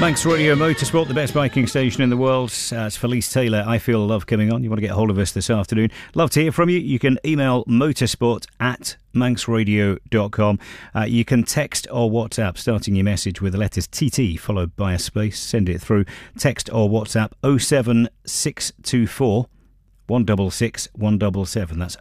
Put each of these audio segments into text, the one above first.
Manx Radio Motorsport, the best biking station in the world. It's Felice Taylor, I Feel Love, coming on. You want to get hold of us this afternoon. Love to hear from you. You can email motorsport@manxradio.com. You can text or WhatsApp, starting your message with the letters TT followed by a space. Send it through. Text or WhatsApp 07624 166 177. That's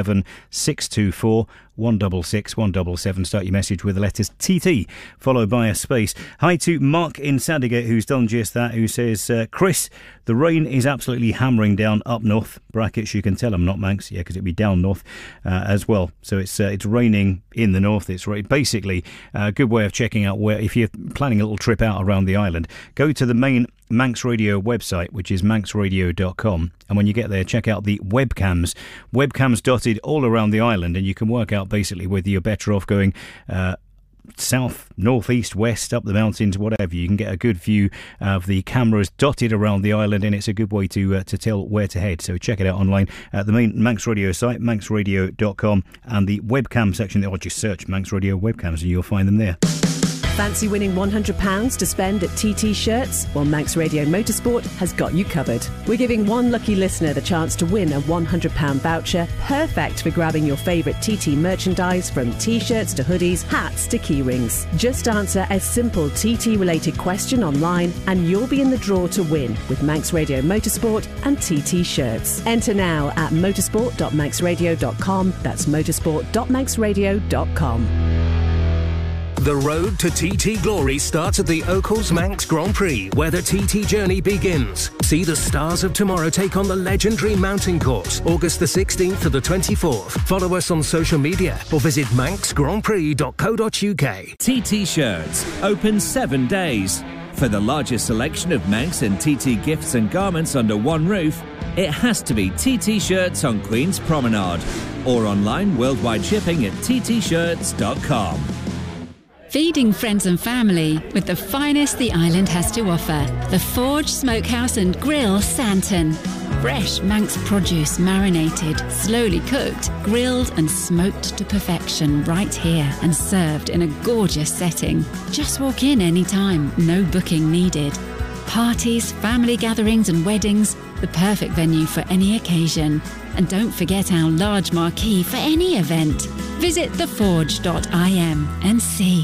07624 166 177. Start your message with the letters TT followed by a space. Hi to Mark in Sandygate, who's done just that, who says, Chris, the rain is absolutely hammering down up north. Brackets, you can tell I'm not Manx, yeah, because it'd be down north as well. So it's raining in the north. It's basically a good way of checking out where, if you're planning a little trip out around the island, go to the main Manx Radio website, which is manxradio.com, and when you get there, check out the webcams dotted all around the island, and you can work out basically whether you're better off going south, north, east, west, up the mountains, whatever. You can get a good view of the cameras dotted around the island, and it's a good way to tell where to head. So check it out online at the main Manx Radio site, manxradio.com, and the webcam section, or just search Manx Radio webcams and you'll find them there. Fancy winning £100 to spend at TT Shirts? Well, Manx Radio Motorsport has got you covered. We're giving one lucky listener the chance to win a £100 voucher, perfect for grabbing your favourite TT merchandise, from T-shirts to hoodies, hats to key rings. Just answer a simple TT-related question online and you'll be in the draw to win with Manx Radio Motorsport and TT Shirts. Enter now at motorsport.manxradio.com. That's motorsport.manxradio.com. The road to TT glory starts at the Oakles Manx Grand Prix, where the TT journey begins. See the stars of tomorrow take on the legendary mountain course, August the 16th to the 24th. Follow us on social media or visit manxgrandprix.co.uk. TT Shirts, open 7 days. For the largest selection of Manx and TT gifts and garments under one roof, it has to be TT Shirts on Queen's Promenade, or online worldwide shipping at ttshirts.com. Feeding friends and family with the finest the island has to offer. The Forge Smokehouse and Grill Santon. Fresh Manx produce marinated, slowly cooked, grilled and smoked to perfection right here and served in a gorgeous setting. Just walk in anytime, no booking needed. Parties, family gatherings and weddings, the perfect venue for any occasion. And don't forget our large marquee for any event. Visit theforge.im and see.